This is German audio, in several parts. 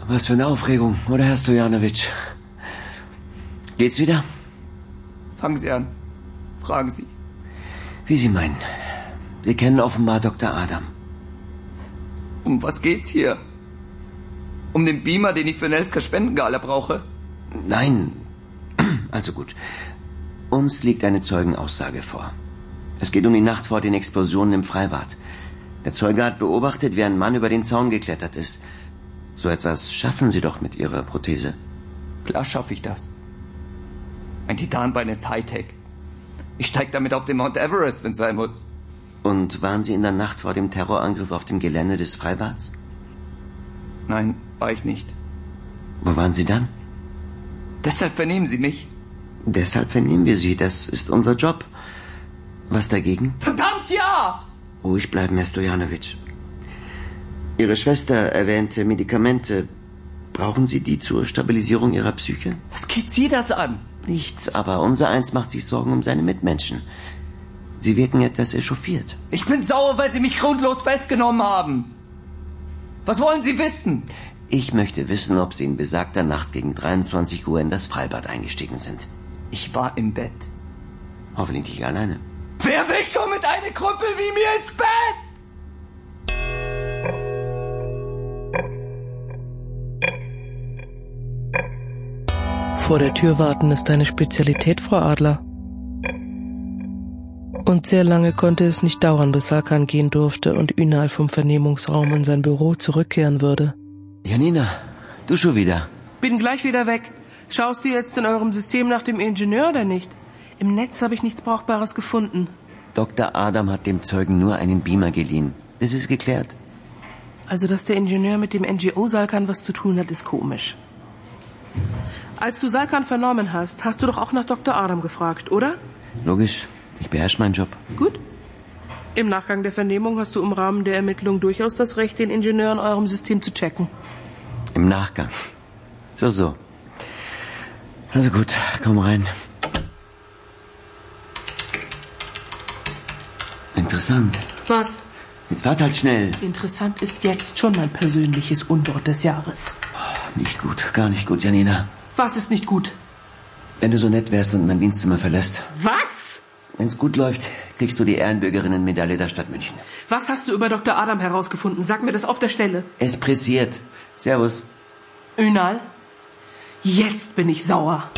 Was für eine Aufregung, oder Herr Stojanovic? Geht's wieder? Fangen Sie an. Fragen Sie. Wie Sie meinen. Sie kennen offenbar Dr. Adam. Um was geht's hier? Um den Beamer, den ich für Nelska Spendengala brauche? Nein. Also gut. Uns liegt eine Zeugenaussage vor. Es geht um die Nacht vor den Explosionen im Freibad. Der Zeuge hat beobachtet, wie ein Mann über den Zaun geklettert ist. So etwas schaffen Sie doch mit Ihrer Prothese. Klar schaffe ich das. Ein Titanbein ist Hightech. Ich steige damit auf den Mount Everest, wenn es sein muss. Und waren Sie in der Nacht vor dem Terrorangriff auf dem Gelände des Freibads? Nein, war ich nicht. Wo waren Sie dann? Deshalb vernehmen Sie mich. Deshalb vernehmen wir Sie. Das ist unser Job. Was dagegen? Verdammt, ja! Ruhig bleiben, Herr Stojanovic. Ihre Schwester erwähnte Medikamente. Brauchen Sie die zur Stabilisierung Ihrer Psyche? Was geht Sie das an? Nichts, aber unser Eins macht sich Sorgen um seine Mitmenschen. Sie wirken etwas echauffiert. Ich bin sauer, weil Sie mich grundlos festgenommen haben. Was wollen Sie wissen? Ich möchte wissen, ob Sie in besagter Nacht gegen 23 Uhr in das Freibad eingestiegen sind. Ich war im Bett. Hoffentlich nicht alleine. Wer will schon mit einer Krüppel wie mir ins Bett? Vor der Tür warten ist deine Spezialität, Frau Adler. Und sehr lange konnte es nicht dauern, bis Salkan gehen durfte und Ünal vom Vernehmungsraum in sein Büro zurückkehren würde. Janina, du schon wieder? Bin gleich wieder weg. Schaust du jetzt in eurem System nach dem Ingenieur oder nicht? Im Netz habe ich nichts Brauchbares gefunden. Dr. Adam hat dem Zeugen nur einen Beamer geliehen. Das ist geklärt. Also, dass der Ingenieur mit dem NGO Salkan was zu tun hat, ist komisch. Als du Salkan vernommen hast, hast du doch auch nach Dr. Adam gefragt, oder? Logisch. Ich beherrsche meinen Job. Gut. Im Nachgang der Vernehmung hast du im Rahmen der Ermittlung durchaus das Recht, den Ingenieur in eurem System zu checken. Im Nachgang. So. Also gut, komm rein. Interessant. Was? Jetzt wart halt schnell. Interessant ist jetzt schon mein persönliches Unwort des Jahres. Nicht gut, gar nicht gut, Janina. Was ist nicht gut? Wenn du so nett wärst und mein Dienstzimmer verlässt. Was? Wenn's gut läuft, kriegst du die Ehrenbürgerinnenmedaille der Stadt München. Was hast du über Dr. Adam herausgefunden? Sag mir das auf der Stelle. Es pressiert. Servus. Ünal, jetzt bin ich sauer.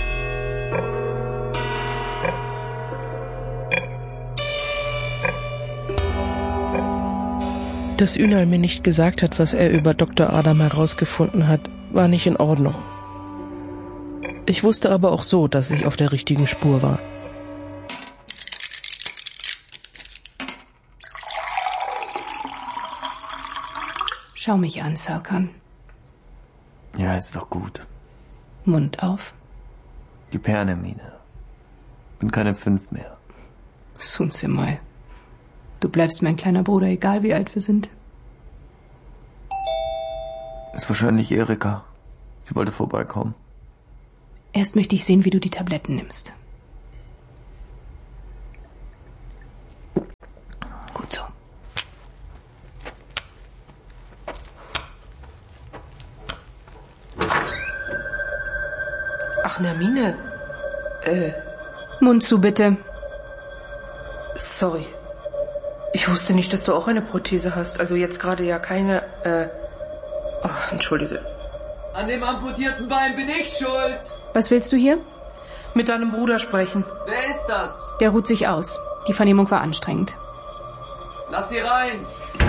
Dass Ünal mir nicht gesagt hat, was er über Dr. Adam herausgefunden hat, war nicht in Ordnung. Ich wusste aber auch so, dass ich auf der richtigen Spur war. Schau mich an, Salkan. Ja, ist doch gut. Mund auf. Die Pernemine. Bin keine 5 mehr. Sunsemai. Du bleibst mein kleiner Bruder, egal wie alt wir sind. Ist wahrscheinlich Erika. Sie wollte vorbeikommen. Erst möchte ich sehen, wie du die Tabletten nimmst. Gut so. Ach, Nermine. Mund zu, bitte. Sorry. Ich wusste nicht, dass du auch eine Prothese hast. Also jetzt gerade ja keine, Oh, entschuldige. An dem amputierten Bein bin ich schuld. Was willst du hier? Mit deinem Bruder sprechen. Wer ist das? Der ruht sich aus. Die Vernehmung war anstrengend. Lass sie rein.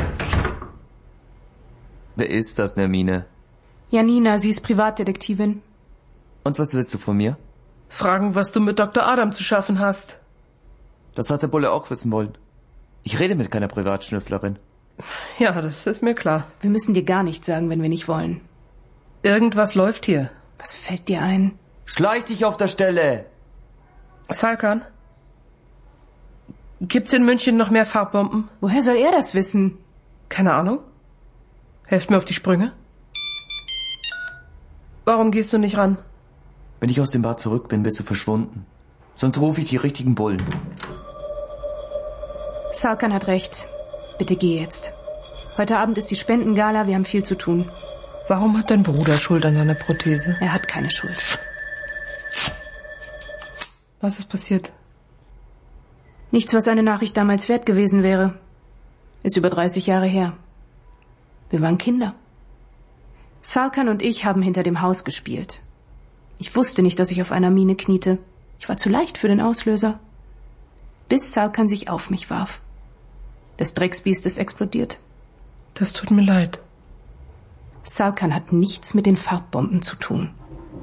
Wer ist das, Nermine? Janina, sie ist Privatdetektivin. Und was willst du von mir? Fragen, was du mit Dr. Adam zu schaffen hast. Das hat der Bulle auch wissen wollen. Ich rede mit keiner Privatschnüfflerin. Ja, das ist mir klar. Wir müssen dir gar nichts sagen, wenn wir nicht wollen. Irgendwas läuft hier. Was fällt dir ein? Schleich dich auf der Stelle! Salkan? Gibt's in München noch mehr Farbbomben? Woher soll er das wissen? Keine Ahnung. Helft mir auf die Sprünge. Warum gehst du nicht ran? Wenn ich aus dem Bad zurück bin, bist du verschwunden. Sonst rufe ich die richtigen Bullen. Salkan hat recht. Bitte geh jetzt. Heute Abend ist die Spendengala, wir haben viel zu tun. Warum hat dein Bruder Schuld an deiner Prothese? Er hat keine Schuld. Was ist passiert? Nichts, was eine Nachricht damals wert gewesen wäre. Ist über 30 Jahre her. Wir waren Kinder. Salkan und ich haben hinter dem Haus gespielt. Ich wusste nicht, dass ich auf einer Mine kniete. Ich war zu leicht für den Auslöser. Bis Salkan sich auf mich warf. Das Drecksbiest ist explodiert. Das tut mir leid. Salkan hat nichts mit den Farbbomben zu tun.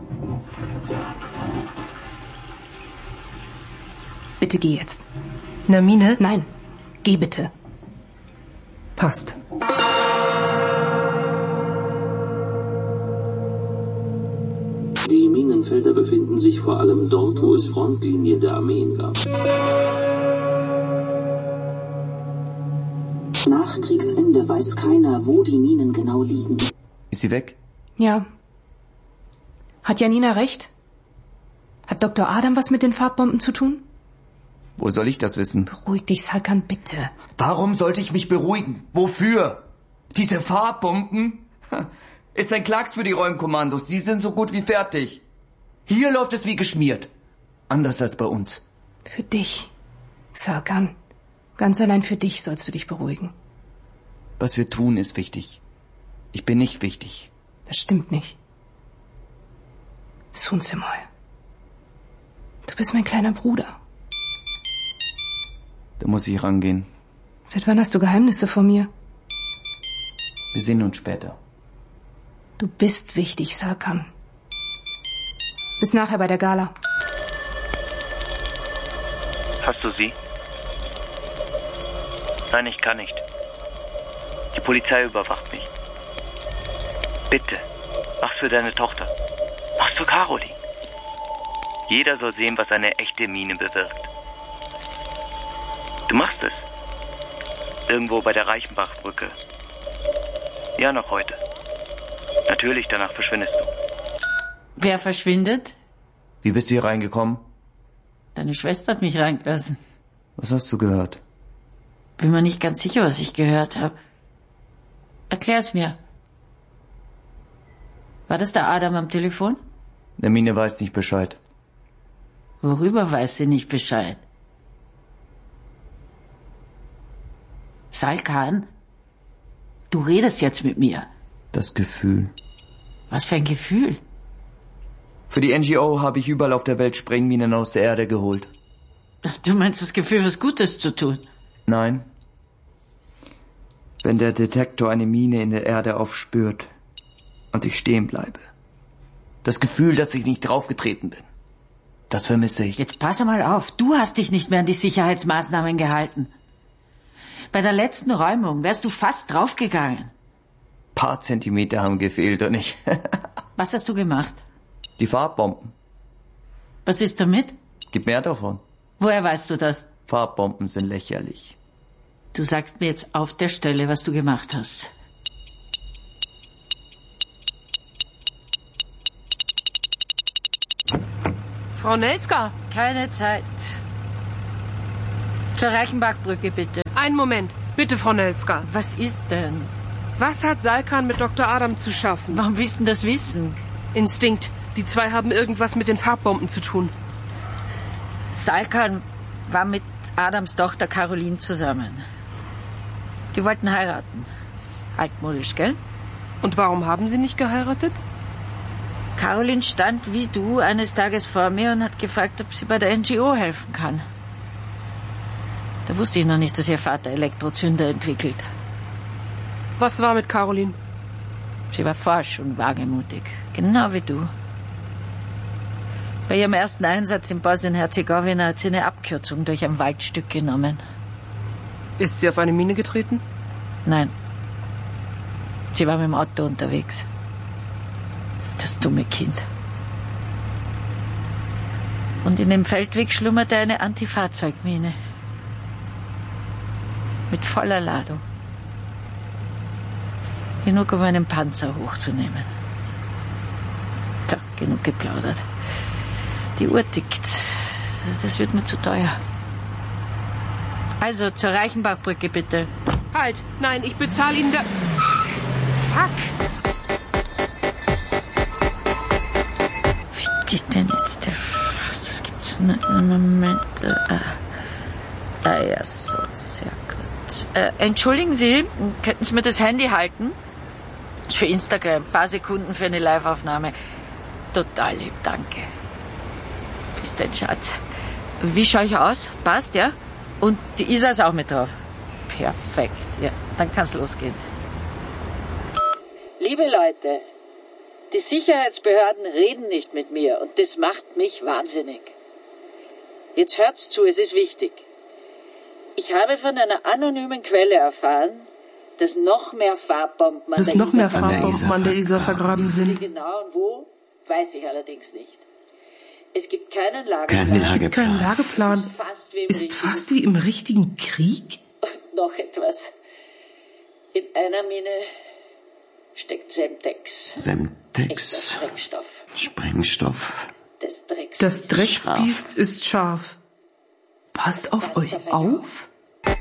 Bitte geh jetzt. Mine? Nein, geh bitte. Passt. Die Minenfelder befinden sich vor allem dort, wo es Frontlinien der Armeen gab. Nach Kriegsende weiß keiner, wo die Minen genau liegen. Ist sie weg? Ja. Hat Janina recht? Hat Dr. Adam was mit den Farbbomben zu tun? Wo soll ich das wissen? Beruhig dich, Salkan, bitte. Warum sollte ich mich beruhigen? Wofür? Diese Farbbomben? Ist ein Klacks für die Räumkommandos. Die sind so gut wie fertig. Hier läuft es wie geschmiert. Anders als bei uns. Für dich, Salkan. Ganz allein für dich sollst du dich beruhigen. Was wir tun, ist wichtig. Ich bin nicht wichtig. Das stimmt nicht. Sun Semoy. Du bist mein kleiner Bruder. Da muss ich rangehen. Seit wann hast du Geheimnisse vor mir? Wir sehen uns später. Du bist wichtig, Salkan. Bis nachher bei der Gala. Hast du sie? Nein, ich kann nicht. Die Polizei überwacht mich. Bitte, mach's für deine Tochter. Mach's für Caroline. Jeder soll sehen, was eine echte Mine bewirkt. Du machst es. Irgendwo bei der Reichenbachbrücke. Ja, noch heute. Natürlich, danach verschwindest du. Wer verschwindet? Wie bist du hier reingekommen? Deine Schwester hat mich reingelassen. Was hast du gehört? Bin mir nicht ganz sicher, was ich gehört habe. Erklär's mir. War das der Adam am Telefon? Der Mine weiß nicht Bescheid. Worüber weiß sie nicht Bescheid? Salkan, du redest jetzt mit mir. Das Gefühl. Was für ein Gefühl? Für die NGO habe ich überall auf der Welt Sprengminen aus der Erde geholt. Du meinst das Gefühl, was Gutes zu tun? Nein. Wenn der Detektor eine Mine in der Erde aufspürt und ich stehen bleibe. Das Gefühl, dass ich nicht draufgetreten bin. Das vermisse ich. Jetzt pass mal auf, du hast dich nicht mehr an die Sicherheitsmaßnahmen gehalten. Bei der letzten Räumung wärst du fast draufgegangen. Paar Zentimeter haben gefehlt und ich... Was hast du gemacht? Die Farbbomben. Was ist damit? Gib mehr davon. Woher weißt du das? Farbbomben sind lächerlich. Du sagst mir jetzt auf der Stelle, was du gemacht hast. Frau Nelska! Keine Zeit. Zur Reichenbachbrücke, bitte. Einen Moment. Bitte, Frau Nelska. Was ist denn? Was hat Salkan mit Dr. Adam zu schaffen? Warum willst du das wissen? Instinkt. Die zwei haben irgendwas mit den Farbbomben zu tun. Salkan war mit Adams Tochter Caroline zusammen. Die wollten heiraten. Altmodisch, gell? Und warum haben sie nicht geheiratet? Caroline stand wie du eines Tages vor mir und hat gefragt, ob sie bei der NGO helfen kann. Da wusste ich noch nicht, dass ihr Vater Elektrozünder entwickelt. Was war mit Caroline? Sie war forsch und wagemutig. Genau wie du. Bei ihrem ersten Einsatz in Bosnien-Herzegowina hat sie eine Abkürzung durch ein Waldstück genommen. Ist sie auf eine Mine getreten? Nein. Sie war mit dem Auto unterwegs. Das dumme Kind. Und in dem Feldweg schlummerte eine Antifahrzeugmine. Mit voller Ladung. Genug, um einen Panzer hochzunehmen. So, genug geplaudert. Die Uhr tickt. Das wird mir zu teuer. Also, zur Reichenbachbrücke, bitte. Halt! Nein, ich bezahle Ihnen da... Fuck! Moment. Ja, so, sehr gut. Entschuldigen Sie, könnten Sie mir das Handy halten? Das ist für Instagram. Ein paar Sekunden für eine Live-Aufnahme. Total lieb, danke. Bis denn, Schatz. Wie schaue ich aus? Passt, ja? Und die Isa ist auch mit drauf. Perfekt, ja. Dann kann's losgehen. Liebe Leute, die Sicherheitsbehörden reden nicht mit mir und das macht mich wahnsinnig. Jetzt hört's zu, es ist wichtig. Ich habe von einer anonymen Quelle erfahren, dass noch mehr Farbbomben an der Isar vergraben sind. Genau und wo, weiß ich allerdings nicht. Es gibt keinen Lageplan. Es gibt keinen Lageplan. Ist fast wie im richtigen Krieg? Und noch etwas. In einer Mine steckt Semtex. Semtex? Echter Sprengstoff. Sprengstoff. Das Drecksbiest ist scharf. Passt auf euch auf?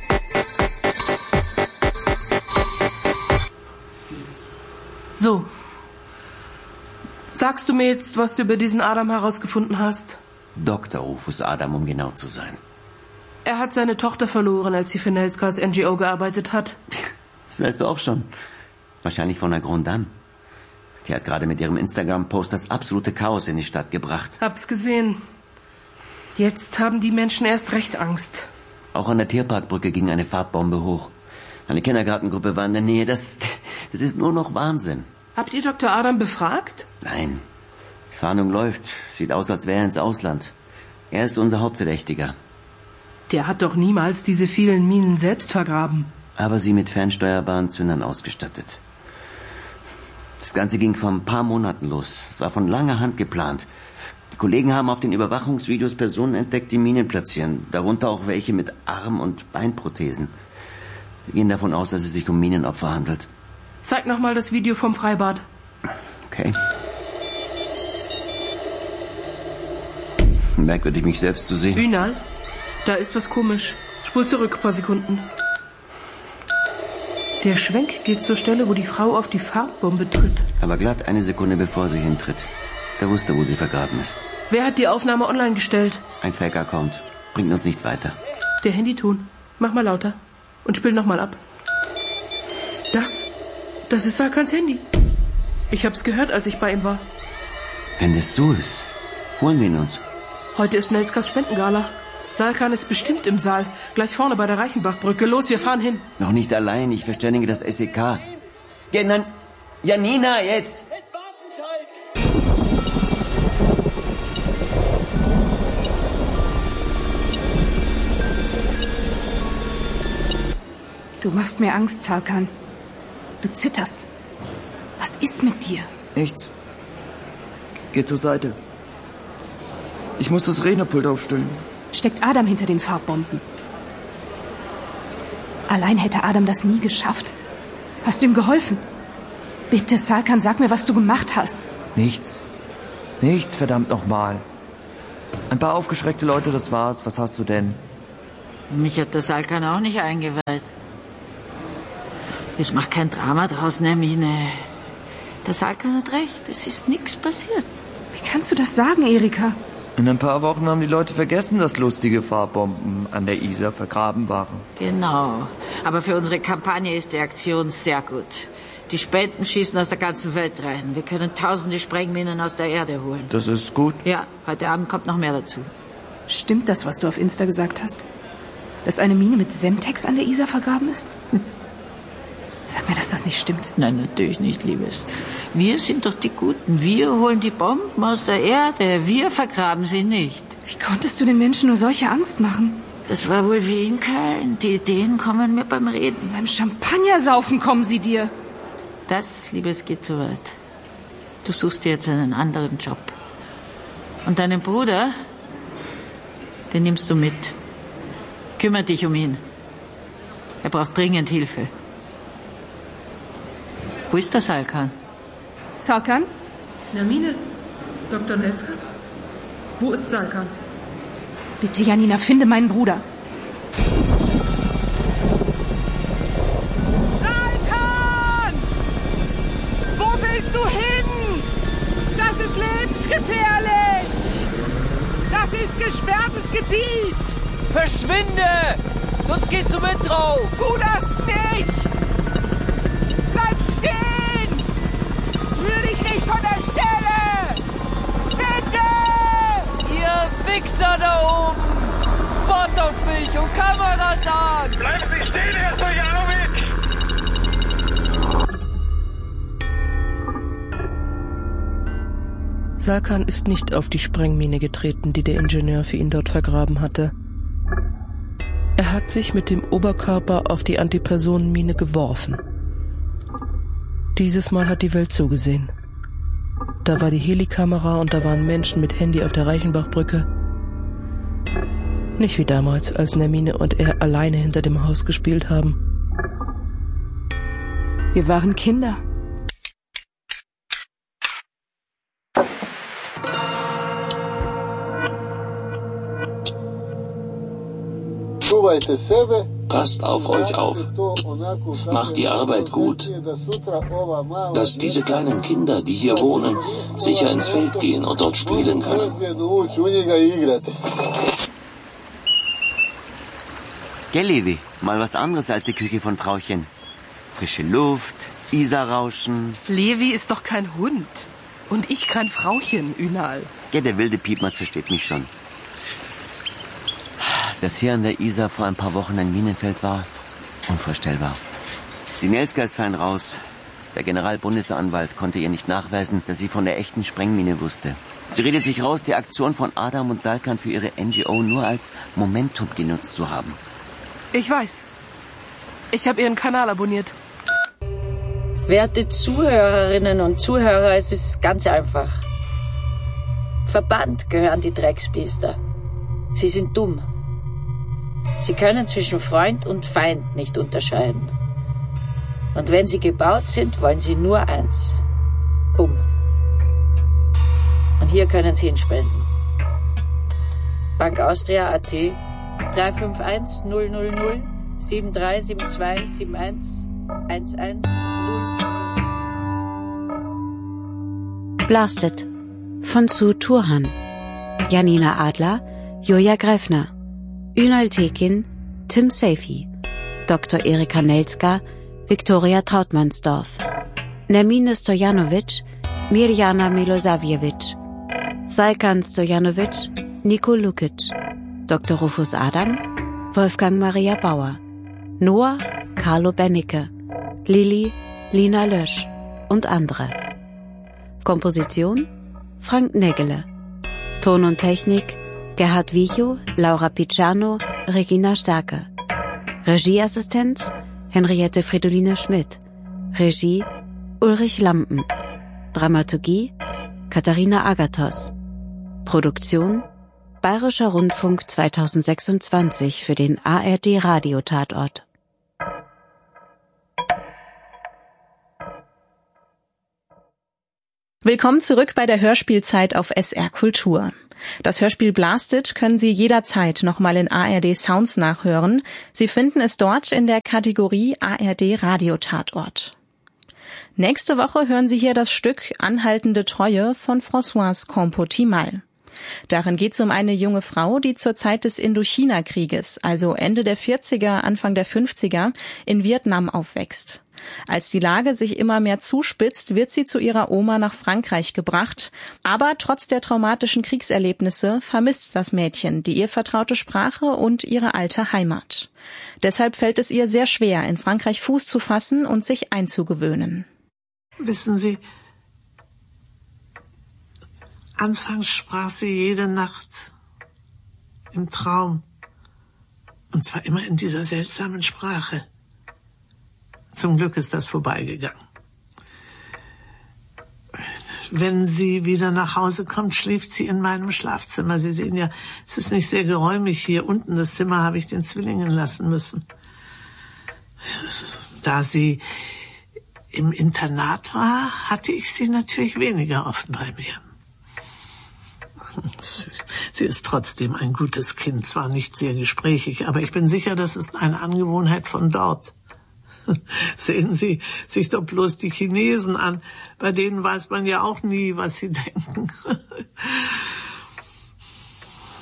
So. Sagst du mir jetzt, was du über diesen Adam herausgefunden hast? Dr. Rufus Adam, um genau zu sein. Er hat seine Tochter verloren, als sie für Nelskas NGO gearbeitet hat. Das weißt du auch schon. Wahrscheinlich von der Grande Dame. Die hat gerade mit ihrem Instagram-Post das absolute Chaos in die Stadt gebracht. Hab's gesehen. Jetzt haben die Menschen erst recht Angst. Auch an der Tierparkbrücke ging eine Farbbombe hoch. Eine Kindergartengruppe war in der Nähe. Das ist nur noch Wahnsinn. Habt ihr Dr. Adam befragt? Nein. Die Fahndung läuft. Sieht aus, als wäre er ins Ausland. Er ist unser Hauptverdächtiger. Der hat doch niemals diese vielen Minen selbst vergraben. Aber sie mit fernsteuerbaren Zündern ausgestattet. Das Ganze ging vor ein paar Monaten los. Es war von langer Hand geplant. Die Kollegen haben auf den Überwachungsvideos Personen entdeckt, die Minen platzieren. Darunter auch welche mit Arm- und Beinprothesen. Wir gehen davon aus, dass es sich um Minenopfer handelt. Zeig nochmal das Video vom Freibad. Okay. Merkwürdig, mich selbst zu sehen. Ünal, da ist was komisch. Spul zurück, ein paar Sekunden. Der Schwenk geht zur Stelle, wo die Frau auf die Farbbombe tritt. Aber glatt eine Sekunde bevor sie hintritt. Da wusste, wo sie vergraben ist. Wer hat die Aufnahme online gestellt? Ein Fake-Account. Bringt uns nicht weiter. Der Handyton. Mach mal lauter. Und spiel nochmal ab. Das ist Sarkans Handy. Ich hab's gehört, als ich bei ihm war. Wenn das so ist, holen wir ihn uns. Heute ist Nelskas Spendengala. Sarkan ist bestimmt im Saal. Gleich vorne bei der Reichenbachbrücke. Los, wir fahren hin. Noch nicht allein. Ich verständige das SEK. Janina, jetzt! Du machst mir Angst, Sarkan. Du zitterst. Was ist mit dir? Nichts. Geh zur Seite. Ich muss das Rednerpult aufstellen. Steckt Adam hinter den Farbbomben? Allein hätte Adam das nie geschafft. Hast du ihm geholfen? Bitte, Sarkan, sag mir, was du gemacht hast. Nichts. Nichts, verdammt nochmal. Ein paar aufgeschreckte Leute, das war's. Was hast du denn? Mich hat der Sarkan auch nicht eingeweiht. Jetzt mach kein Drama draus, Hermine. Der Sarkan hat recht, es ist nichts passiert. Wie kannst du das sagen, Erika? In ein paar Wochen haben die Leute vergessen, dass lustige Farbbomben an der Isar vergraben waren. Genau. Aber für unsere Kampagne ist die Aktion sehr gut. Die Spenden schießen aus der ganzen Welt rein. Wir können tausende Sprengminen aus der Erde holen. Das ist gut. Ja, heute Abend kommt noch mehr dazu. Stimmt das, was du auf Insta gesagt hast? Dass eine Mine mit Semtex an der Isar vergraben ist? Sag mir, dass das nicht stimmt. Nein, natürlich nicht, Liebes. Wir sind doch die Guten. Wir holen die Bomben aus der Erde. Wir vergraben sie nicht. Wie konntest du den Menschen nur solche Angst machen? Das war wohl wie in Köln. Die Ideen kommen mir beim Reden. Beim Champagnersaufen kommen sie dir. Das, Liebes, geht zu weit. Du suchst dir jetzt einen anderen Job. Und deinen Bruder, den nimmst du mit. Kümmer dich um ihn. Er braucht dringend Hilfe. Wo ist der Sarkan? Sarkan? Hermine? Dr. Nelska? Wo ist Sarkan? Bitte, Janina, finde meinen Bruder. Sarkan! Wo willst du hin? Das ist lebensgefährlich! Das ist gesperrtes Gebiet! Verschwinde! Sonst gehst du mit drauf! Tu das nicht! Bleib stehen! Rühr dich nicht von der Stelle! Bitte! Ihr Wichser da oben! Spot auf mich und Kameras an! Bleiben Sie stehen, Herr Stojanovic! Salkan ist nicht auf die Sprengmine getreten, die der Ingenieur für ihn dort vergraben hatte. Er hat sich mit dem Oberkörper auf die Antipersonenmine geworfen. Dieses Mal hat die Welt zugesehen. Da war die Helikamera und da waren Menschen mit Handy auf der Reichenbachbrücke. Nicht wie damals, als Nermine und er alleine hinter dem Haus gespielt haben. Wir waren Kinder. Passt auf euch auf. Macht die Arbeit gut. Dass diese kleinen Kinder, die hier wohnen, sicher ins Feld gehen und dort spielen können. Gell, Levi? Mal was anderes als die Küche von Frauchen. Frische Luft, Isarrauschen. Levi ist doch kein Hund. Und ich kein Frauchen, Ünal. Ja, der wilde Piepmatz versteht mich schon. Dass hier an der Isar vor ein paar Wochen ein Minenfeld war, unvorstellbar. Die Nelska ist fein raus. Der Generalbundesanwalt konnte ihr nicht nachweisen, dass sie von der echten Sprengmine wusste. Sie redet sich raus, die Aktion von Adam und Salkan für ihre NGO nur als Momentum genutzt zu haben. Ich weiß. Ich habe ihren Kanal abonniert. Werte Zuhörerinnen und Zuhörer, es ist ganz einfach. Verbannt gehören die Drecksbiester. Sie sind dumm. Sie können zwischen Freund und Feind nicht unterscheiden. Und wenn sie gebaut sind, wollen sie nur eins. Bumm. Und hier können Sie hinspenden. Bank Austria AT 351 000 7372 71 11 Blasted von Sue Turhan, Janina Adler, Julia Greifner, Ünal Tekin, Tim Seyfi, Dr. Erika Nelska, Viktoria Trautmannsdorf, Nermine Stojanovic, Mirjana Milosavljevic, Salkan Stojanovic, Niko Lukic, Dr. Rufus Adam, Wolfgang Maria Bauer, Noah Carlo Bennecke, Lilly Lina Lösch und andere. Komposition Frank Nägele. Ton und Technik Gerhard Wiechow, Laura Picciano, Regina Starke. Regieassistenz Henriette Fridoline Schmidt. Regie Ulrich Lampen. Dramaturgie Katharina Agathos. Produktion Bayerischer Rundfunk 2026 für den ARD Radiotatort. Willkommen zurück bei der Hörspielzeit auf SR Kultur. Das Hörspiel Blasted können Sie jederzeit nochmal in ARD Sounds nachhören. Sie finden es dort in der Kategorie ARD Radiotatort. Nächste Woche hören Sie hier das Stück Anhaltende Treue von Françoise Compeau-Timal. Darin geht es um eine junge Frau, die zur Zeit des Indochina-Krieges, also Ende der 40er, Anfang der 50er, in Vietnam aufwächst. Als die Lage sich immer mehr zuspitzt, wird sie zu ihrer Oma nach Frankreich gebracht. Aber trotz der traumatischen Kriegserlebnisse vermisst das Mädchen die ihr vertraute Sprache und ihre alte Heimat. Deshalb fällt es ihr sehr schwer, in Frankreich Fuß zu fassen und sich einzugewöhnen. Wissen Sie, anfangs sprach sie jede Nacht im Traum. Und zwar immer in dieser seltsamen Sprache. Zum Glück ist das vorbeigegangen. Wenn sie wieder nach Hause kommt, schläft sie in meinem Schlafzimmer. Sie sehen ja, es ist nicht sehr geräumig hier. Unten das Zimmer habe ich den Zwillingen lassen müssen. Da sie im Internat war, hatte ich sie natürlich weniger oft bei mir. Sie ist trotzdem ein gutes Kind, zwar nicht sehr gesprächig, aber ich bin sicher, das ist eine Angewohnheit von dort. Sehen Sie sich doch bloß die Chinesen an. Bei denen weiß man ja auch nie, was sie denken.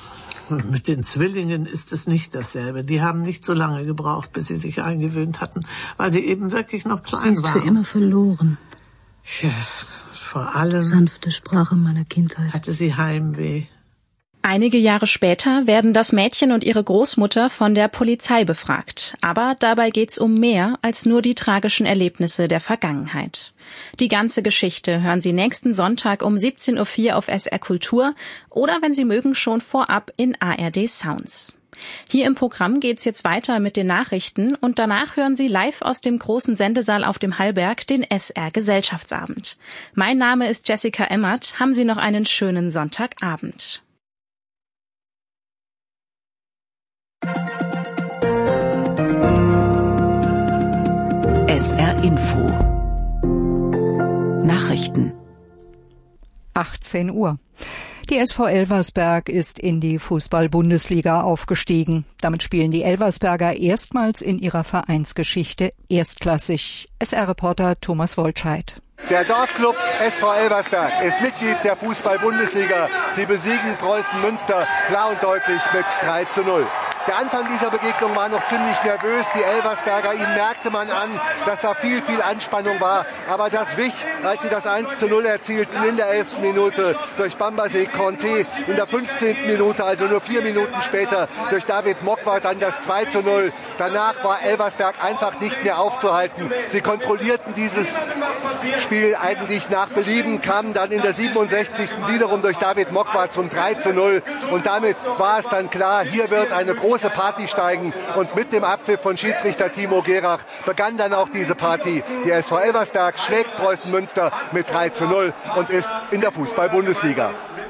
Mit den Zwillingen ist es nicht dasselbe. Die haben nicht so lange gebraucht, bis sie sich eingewöhnt hatten, weil sie eben wirklich noch klein waren. Sie ist für immer verloren. Ja, vor allem sanfte Sprache meiner Kindheit. Hatte sie Heimweh. Einige Jahre später werden das Mädchen und ihre Großmutter von der Polizei befragt. Aber dabei geht's um mehr als nur die tragischen Erlebnisse der Vergangenheit. Die ganze Geschichte hören Sie nächsten Sonntag um 17:04 Uhr auf SR Kultur oder, wenn Sie mögen, schon vorab in ARD Sounds. Hier im Programm geht's jetzt weiter mit den Nachrichten und danach hören Sie live aus dem großen Sendesaal auf dem Hallberg den SR Gesellschaftsabend. Mein Name ist Jessica Emmert. Haben Sie noch einen schönen Sonntagabend. SR Info Nachrichten 18 Uhr. Die SV Elversberg ist in die Fußball-Bundesliga aufgestiegen. Damit spielen die Elversberger erstmals in ihrer Vereinsgeschichte erstklassig. SR-Reporter Thomas Woltscheid. Der Dorfclub SV Elversberg ist Mitglied der Fußball-Bundesliga. Sie besiegen Preußen Münster klar und deutlich mit 3:0. Der Anfang dieser Begegnung war noch ziemlich nervös. Die Elversberger, ihnen merkte man an, dass da viel Anspannung war. Aber das wich, als sie das 1:0 erzielten in der 11. Minute durch Bambasé Conté. In der 15. Minute, also nur 4 Minuten später, durch David Mokwart dann das 2:0. Danach war Elversberg einfach nicht mehr aufzuhalten. Sie kontrollierten dieses Spiel eigentlich nach Belieben, kamen dann in der 67. wiederum durch David Mokwart zum 3:0. Und damit war es dann klar, hier wird eine große Party steigen. Und mit dem Abpfiff von Schiedsrichter Timo Gerach begann dann auch diese Party. Die SV Elversberg schlägt Preußen Münster mit 3:0 und ist in der Fußball-Bundesliga.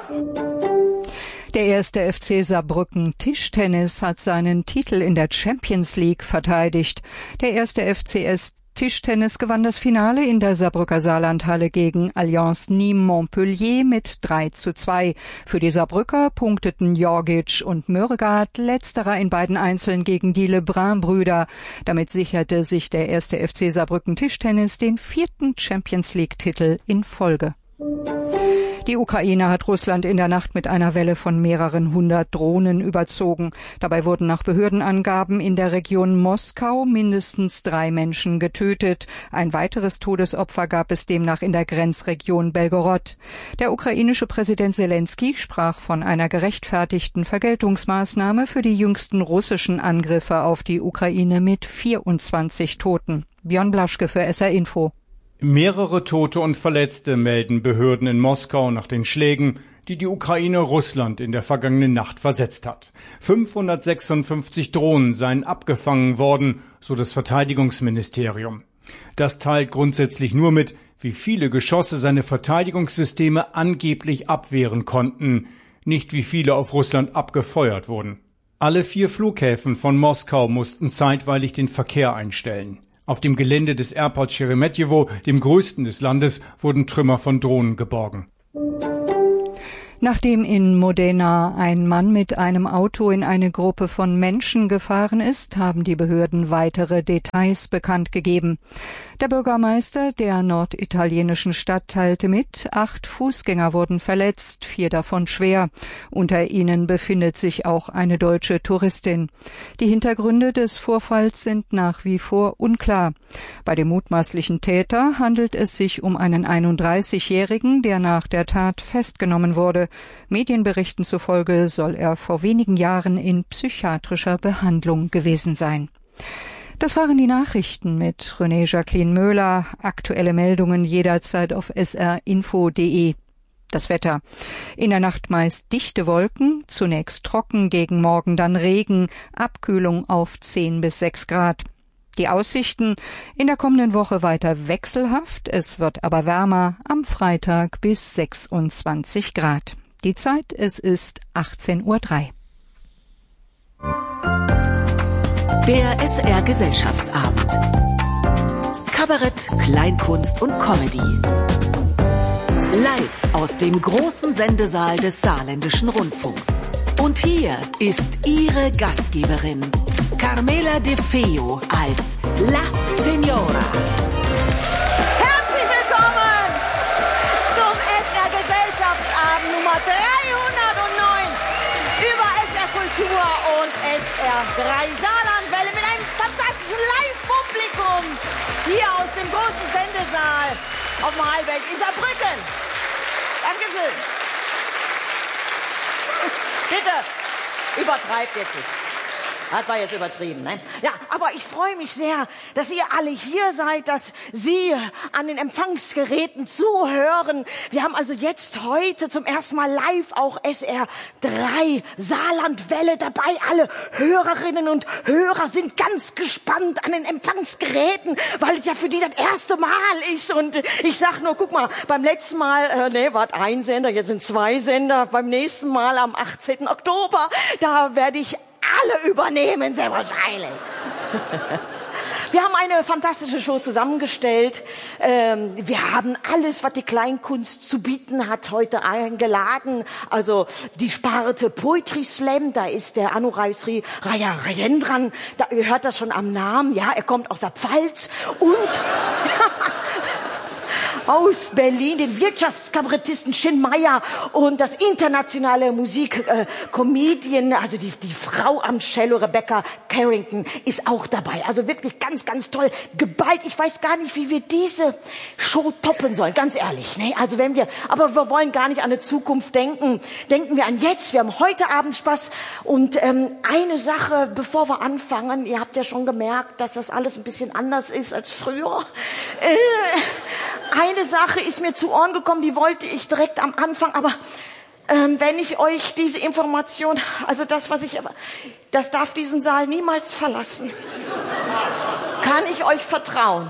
Der erste FC Saarbrücken Tischtennis hat seinen Titel in der Champions League verteidigt. Der erste FCS Tischtennis gewann das Finale in der Saarbrücker Saarlandhalle gegen Allianz Nîmes Montpellier mit 3:2. Für die Saarbrücker punkteten Jorgic und Mørgaard, letzterer in beiden Einzeln gegen die Lebrun-Brüder. Damit sicherte sich der erste FC Saarbrücken Tischtennis den 4. Champions League-Titel in Folge. Die Ukraine hat Russland in der Nacht mit einer Welle von mehreren 100 Drohnen überzogen. Dabei wurden nach Behördenangaben in der Region Moskau mindestens 3 Menschen getötet. Ein weiteres Todesopfer gab es demnach in der Grenzregion Belgorod. Der ukrainische Präsident Selenskyj sprach von einer gerechtfertigten Vergeltungsmaßnahme für die jüngsten russischen Angriffe auf die Ukraine mit 24 Toten. Björn Blaschke für SR Info. Mehrere Tote und Verletzte melden Behörden in Moskau nach den Schlägen, die die Ukraine Russland in der vergangenen Nacht versetzt hat. 556 Drohnen seien abgefangen worden, so das Verteidigungsministerium. Das teilt grundsätzlich nur mit, wie viele Geschosse seine Verteidigungssysteme angeblich abwehren konnten, nicht wie viele auf Russland abgefeuert wurden. Alle 4 Flughäfen von Moskau mussten zeitweilig den Verkehr einstellen. Auf dem Gelände des Airport Sheremetyevo, dem größten des Landes, wurden Trümmer von Drohnen geborgen. Nachdem in Modena ein Mann mit einem Auto in eine Gruppe von Menschen gefahren ist, haben die Behörden weitere Details bekannt gegeben. Der Bürgermeister der norditalienischen Stadt teilte mit, 8 Fußgänger wurden verletzt, 4 davon schwer. Unter ihnen befindet sich auch eine deutsche Touristin. Die Hintergründe des Vorfalls sind nach wie vor unklar. Bei dem mutmaßlichen Täter handelt es sich um einen 31-Jährigen, der nach der Tat festgenommen wurde. Medienberichten zufolge soll er vor wenigen Jahren in psychiatrischer Behandlung gewesen sein. Das waren die Nachrichten mit René Jacqueline Möhler. Aktuelle Meldungen jederzeit auf srinfo.de. Das Wetter. In der Nacht meist dichte Wolken, zunächst trocken, gegen Morgen dann Regen, Abkühlung auf 10 bis 6 Grad. Die Aussichten in der kommenden Woche weiter wechselhaft, es wird aber wärmer, am Freitag bis 26 Grad. Die Zeit, es ist 18:03 Uhr. Der SR Gesellschaftsabend. Kabarett, Kleinkunst und Comedy. Live aus dem großen Sendesaal des Saarländischen Rundfunks. Und hier ist Ihre Gastgeberin, Carmela De Feo als La Signora. Herzlich willkommen zum SR Gesellschaftsabend Nummer 309 über SR SR3 Saarlandwelle mit einem fantastischen Live-Publikum hier aus dem großen Sendesaal auf dem Heilberg in Saarbrücken. Dankeschön. Bitte, übertreibt jetzt nicht. Das war jetzt übertrieben, ne? Ja, aber ich freue mich sehr, dass ihr alle hier seid, dass Sie an den Empfangsgeräten zuhören. Wir haben also jetzt heute zum ersten Mal live auch SR3 Saarlandwelle dabei. Alle Hörerinnen und Hörer sind ganz gespannt an den Empfangsgeräten, weil es ja für die das erste Mal ist. Und ich sag nur, guck mal, beim letzten Mal, war ein Sender, jetzt sind 2 Sender. Beim nächsten Mal am 18. Oktober, da werde ich alle übernehmen, sehr wahrscheinlich. Wir haben eine fantastische Show zusammengestellt. Wir haben alles, was die Kleinkunst zu bieten hat, heute eingeladen. Also die Sparte Poetry Slam, da ist der Anuraj Rajendran, ihr hört das schon am Namen, ja, er kommt aus der Pfalz und aus Berlin, den Wirtschaftskabarettisten Shin Meyer und das internationale Musik-Comedian, also die Frau am Cello, Rebecca Carrington, ist auch dabei. Also wirklich ganz, ganz toll, geballt. Ich weiß gar nicht, wie wir diese Show toppen sollen, ganz ehrlich. Ne? Also aber wir wollen gar nicht an die Zukunft denken. Denken wir an jetzt. Wir haben heute Abend Spaß. Und eine Sache, bevor wir anfangen, ihr habt ja schon gemerkt, dass das alles ein bisschen anders ist als früher. Eine Sache ist mir zu Ohren gekommen, die wollte ich direkt am Anfang, aber wenn ich euch diese Information, also das darf diesen Saal niemals verlassen. Kann ich euch vertrauen?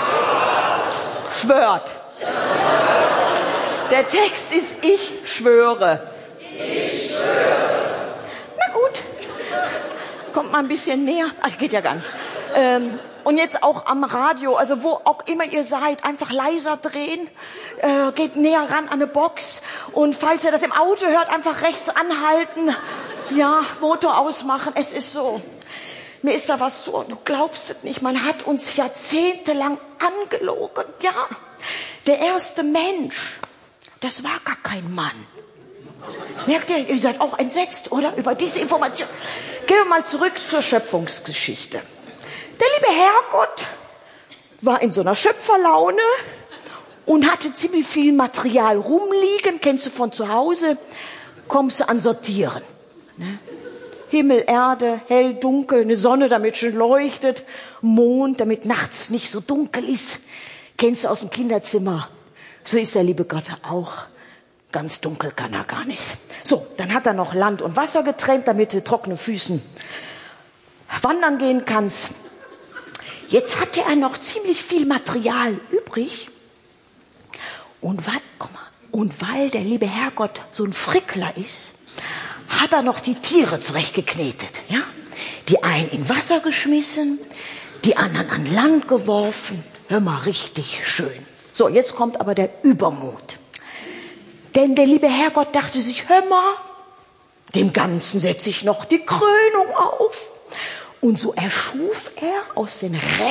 Schwört. Der Text ist: Ich schwöre. Ich schwöre. Na gut. Kommt mal ein bisschen näher. Ach, geht ja gar nicht. Und jetzt auch am Radio, also wo auch immer ihr seid, einfach leiser drehen, geht näher ran an eine Box. Und falls ihr das im Auto hört, einfach rechts anhalten, ja, Motor ausmachen. Es ist so, mir ist da was so, du glaubst es nicht, man hat uns jahrzehntelang angelogen. Ja, der erste Mensch, das war gar kein Mann. Merkt ihr seid auch entsetzt, oder? Über diese Information. Gehen wir mal zurück zur Schöpfungsgeschichte. Der liebe Herrgott war in so einer Schöpferlaune und hatte ziemlich viel Material rumliegen. Kennst du von zu Hause? Kommst du an Sortieren. Ne? Himmel, Erde, hell, dunkel, eine Sonne, damit schön leuchtet, Mond, damit nachts nicht so dunkel ist. Kennst du aus dem Kinderzimmer? So ist der liebe Gott auch. Ganz dunkel kann er gar nicht. So, dann hat er noch Land und Wasser getrennt, damit du trockene Füßen wandern gehen kannst. Jetzt hatte er noch ziemlich viel Material übrig. Und weil der liebe Herrgott so ein Frickler ist, hat er noch die Tiere zurechtgeknetet. Ja? Die einen in Wasser geschmissen, die anderen an Land geworfen. Hör mal, richtig schön. So, jetzt kommt aber der Übermut. Denn der liebe Herrgott dachte sich, hör mal, dem Ganzen setze ich noch die Krönung auf. Und so erschuf er aus den